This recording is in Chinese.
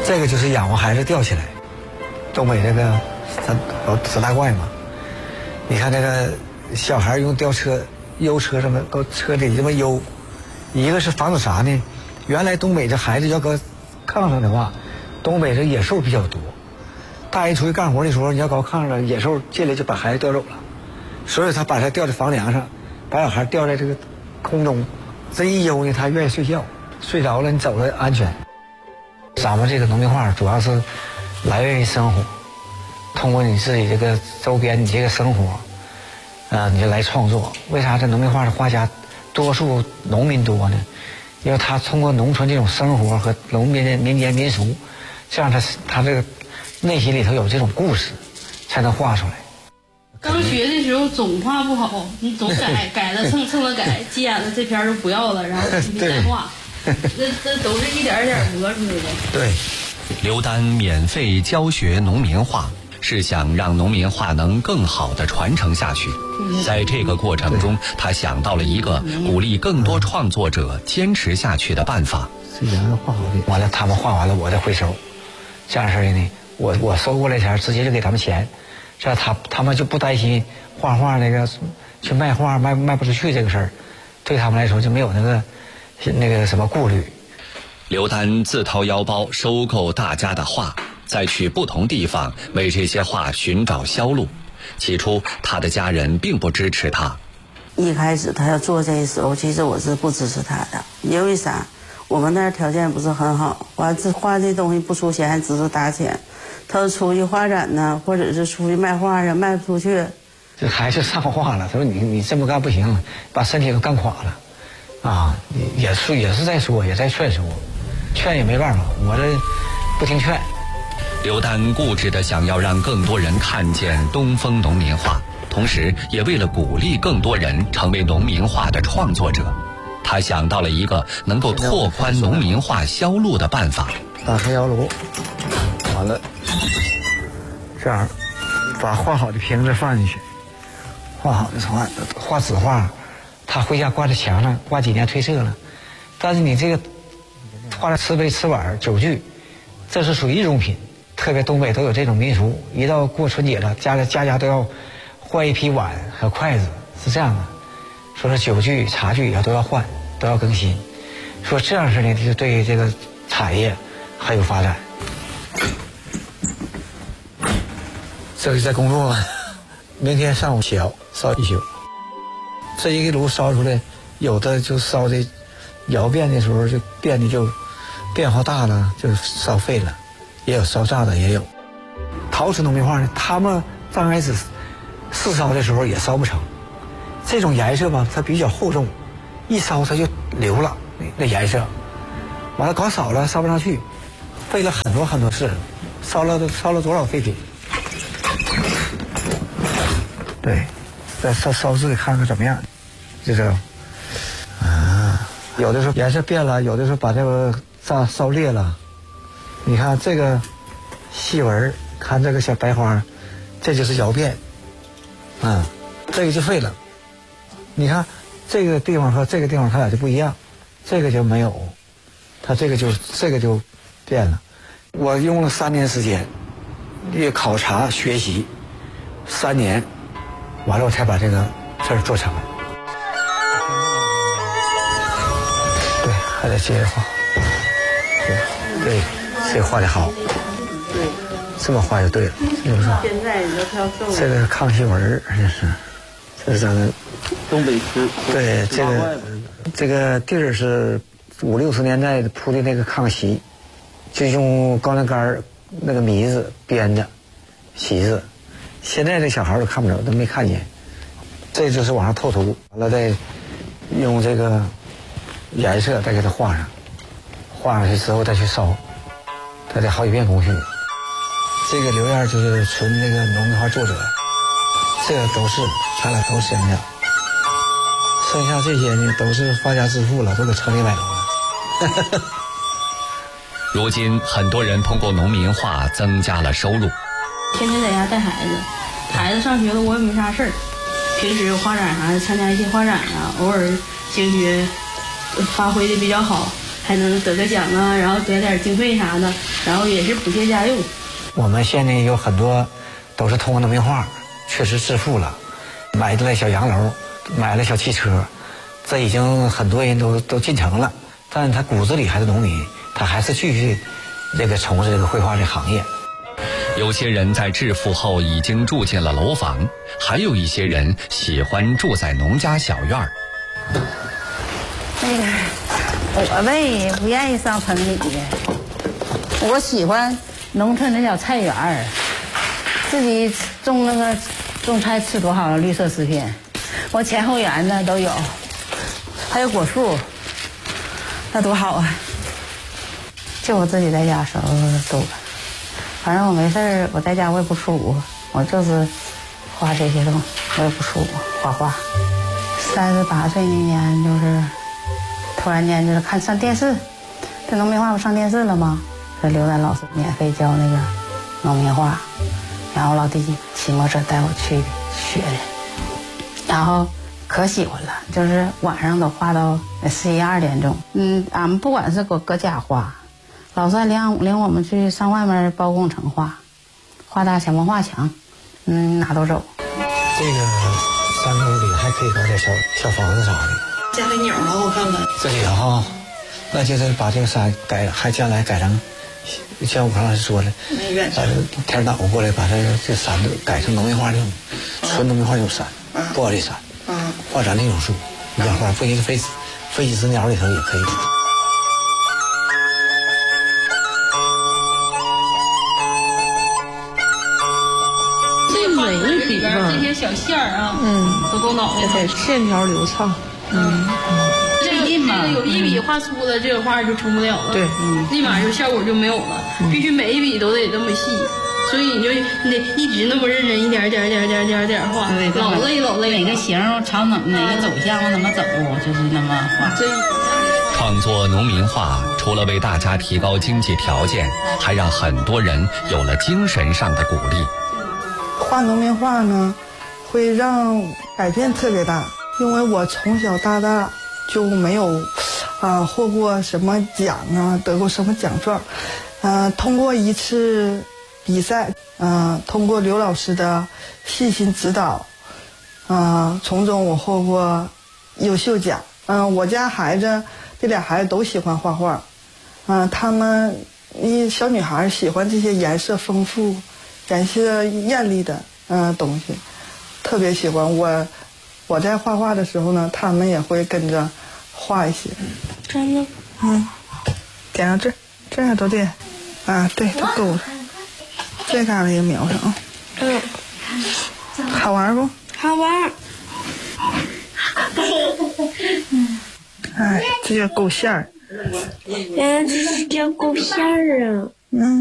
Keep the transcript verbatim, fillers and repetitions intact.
这个就是仰望孩子吊起来，东北这个三十大怪嘛。你看这个小孩用吊车、悠车什么都车里这么悠，一个是防止啥呢？原来东北这孩子要搁炕上的话，东北这野兽比较多，大人出去干活的时候，你要搞炕上，野兽进来就把孩子吊走了，所以他把他吊在房梁上，把小孩吊在这个空中，这一悠呢，他愿意睡觉，睡着了你走了安全。咱们这个农民画主要是来源于生活，通过你自己这个周边你这个生活，呃，你就来创作。为啥这农民画的画家多数农民多呢？因为他通过农村这种生活和农民的民间民俗，这样他他这个内心里头有这种故事，才能画出来。 刚学的时候总画不好，你总改改了蹭蹭了改，急眼了这篇就不要了，然后重新再画。这这都是一点点磨出来的。 对， 刘丹免费教学农民画，是想让农民画能更好地传承下去。在这个过程中，他想到了一个鼓励更多创作者坚持下去的办法。 是人画好的，完了他们画完了，我再回收。这样式的呢，我我收过来钱，直接就给他们钱，这样他他们就不担心画画那个去卖画卖卖不出去这个事儿，对他们来说就没有那个。那个什么顾虑。 刘丹自掏腰包收购大家的画，再去不同地方为这些画寻找销路。起初他的家人并不支持他， 一开始他要做这时候，其实我是不支持他的。因为啥？我们那儿条件不是很好，画这画这东西不出钱，只是打钱。他要出去画展呢，或者是出去卖画啊，卖不出去。 这还是上画了，他说你你这么干不行，把身体都干垮了。啊，也是也是在说，也在劝说，劝也没办法，我这不听劝。 刘丹固执地想要让更多人看见东风农民画，同时也为了鼓励更多人成为农民画的创作者，他想到了一个能够拓宽农民画销路的办法。 打开窑炉，完了，这样把画好的瓶子放进去，画好的画画纸画。他回家挂在墙上，挂几年褪色了。但是你这个画的瓷杯、瓷碗、酒具，这是属于日用品。特别东北都有这种民俗，一到过春节了，家里家家都要换一批碗和筷子，是这样的。说是酒具、茶具也都要换，都要更新。说这样式的就对这个产业很有发展。这是在工作，明天上午烧烧一宿。这一个炉烧出来，有的就烧的窑变的时候就变的就变化大了，就烧废了，也有烧炸的也有。陶瓷农民画呢，他们刚开始试烧的时候也烧不成，这种颜色吧，它比较厚重，一烧它就流了那那颜色，完了搞少了烧不上去，费了很多很多事，烧了烧了多少废品。对。再烧烧制看看怎么样，就这个啊，有的时候颜色变了，有的时候把这个炸烧裂了。你看这个细纹，看这个小白花，这就是窑变，啊，这个就废了。你看这个地方和这个地方它俩就不一样，这个就没有，它这个就这个就变了。我用了三年时间，也考察学习三年。完了我才把这个事儿做成。对，还得接着画。对对，这画的好。对，这么画就对了，是不是？ 现在你都挑瘦。 这个是康熙纹，这是，这是咱们东北瓷。 对，这个这个地儿是五六十年代铺的那个炕席，就用高粱杆那个糜子编的席子。现在这小孩都看不着，都没看见。这就是往上透涂，完了再用这个颜色再给它画上，画上去之后再去烧，它得好几遍工序。这个刘燕就是纯那个农民画作者，这个都是他俩都是乡下，剩下这些呢都是发家致富了，都给城里买楼了。 如今很多人通过农民画增加了收入。 天天在家带孩子，孩子上学了我也没啥事儿，平时有画展啥的参加一些画展啊，偶尔兴许发挥的比较好， 还能得个奖啊，然后得点经费啥的，然后也是补贴家用。 我们县内有很多都是通过农民画确实致富了，买了小洋楼，买了小汽车，这已经很多人都都进城了，但他骨子里还是农民，他还是继续这个从事这个绘画这行业。 有些人在致富后已经住进了楼房，还有一些人喜欢住在农家小院儿。 那个我呗不愿意上城里的，我喜欢农村的小菜园儿，自己种那个种菜吃多好了，绿色食品。我前后园呢都有，还有果树，那多好啊！就我自己在家时候多，反正我没事儿，我在家我也不出屋，我就是画这些东西，我也不出屋画画。三十八岁那年就是突然间就是看上电视，这农民画不上电视了吗？这刘丹老师免费教那个农民画，然后老弟骑摩托车带我去学的，然后可喜欢了，就是晚上都画到十一二点钟。嗯，俺们不管是搁搁家画，老师还领领我们去上外面包工程画，画大墙、文化墙，嗯，哪都走。 这个山沟里还可以搞点小小房子啥的。 加个鸟了，我看看。 这里哈，那就是把这个山改，还将来改成，像我刚才说的，把这天导过来，把这个这山改成农民画这种，纯农民画这种山，玻璃山，画咱那种树，你画不行飞飞几只鸟里头也可以。 里边这些小线儿啊，嗯，都够脑袋的， 线条流畅。 嗯，这个这个有一笔画粗的，这个画就成不了了。 对， 嗯，立马就效果就没有了，必须每一笔都得这么细，所以你就你得一直那么认真，一点点点点点点画，老累老累。 哪个形朝哪哪个走向我怎么走，就是那么画。 创作农民画除了为大家提高经济条件，还让很多人有了精神上的鼓励。 画农民画呢，会让改变特别大，因为我从小到大就没有啊、呃、获过什么奖啊，得过什么奖状，呃，通过一次比赛，呃，通过刘老师的细心指导，呃，从中我获过优秀奖。嗯、呃，我家孩子这俩孩子都喜欢画画，嗯、呃，他们一小女孩喜欢这些颜色丰富、颜色艳丽的嗯、呃、东西，特别喜欢。我我在画画的时候呢，他们也会跟着画一些。 真的？ 嗯，点到这儿，这样都对，啊，对，都够了。这嘎达也描上啊。 嗯。 好玩不？ 好玩。 哎，这叫勾线儿。 哎，这是叫勾线儿啊。 嗯。